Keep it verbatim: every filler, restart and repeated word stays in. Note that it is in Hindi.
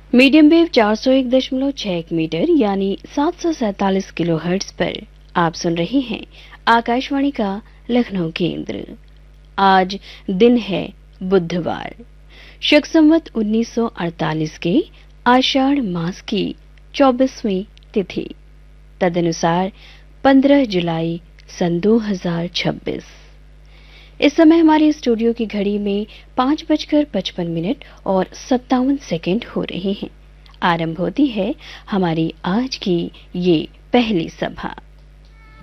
मीडियम वेव चार सौ एक दशमलव छह मीटर यानी सात सौ सैतालीस किलो हर्ट्ज पर आप सुन रहे हैं आकाशवाणी का लखनऊ केंद्र। आज दिन है बुधवार, शक संवत उन्नीस सौ अड़तालीस के आषाढ़ मास की चौबीसवीं तिथि, तदनुसार पंद्रह जुलाई सन दो हजार छब्बीस। इस समय हमारे स्टूडियो की घड़ी में पांच बजकर पचपन मिनट और सत्तावन सेकंड हो रहे हैं। आरंभ होती है हमारी आज की ये पहली सभा।